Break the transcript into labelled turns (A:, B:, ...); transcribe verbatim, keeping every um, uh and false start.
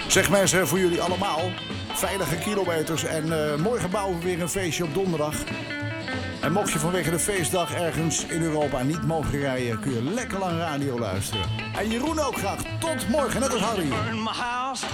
A: Zeg mensen, voor jullie allemaal, veilige kilometers en uh, morgen bouwen we weer een feestje op donderdag. En mocht je vanwege de feestdag ergens in Europa niet mogen rijden, kun je lekker lang radio luisteren. En Jeroen ook graag. Tot morgen, net als Harry.